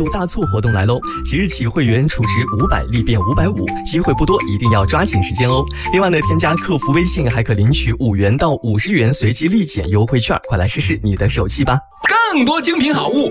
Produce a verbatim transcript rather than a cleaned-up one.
度大促活动来喽！即日起会员储值五百立变五百五，机会不多，一定要抓紧时间哦。另外呢，添加客服微信还可领取五元到五十元随机立减优惠券，快来试试你的手气吧！ 更多精品好物